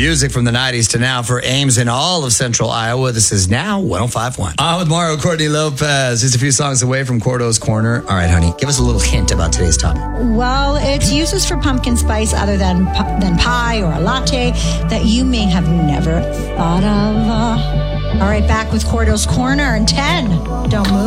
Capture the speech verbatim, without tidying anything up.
Music from the nineties to now for Ames in all of central Iowa. This is Now one oh five point one. On with Mario Courtney Lopez. Just a few songs away from Cordo's Corner. All right, honey, give us a little hint about today's topic. Well, it's uses for pumpkin spice other than than pie or a latte that you may have never thought of. Uh, all right, back with Cordo's Corner in ten. Don't move.